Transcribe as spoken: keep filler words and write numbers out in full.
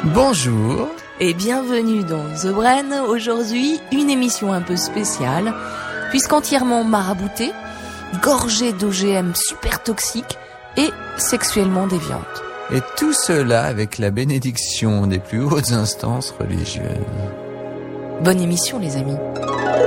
Bonjour et bienvenue dans The Brain. Aujourd'hui, une émission un peu spéciale, puisqu'entièrement maraboutée, gorgée d'O G M super toxiques et sexuellement déviante. Et tout cela avec la bénédiction des plus hautes instances religieuses. Bonne émission les amis.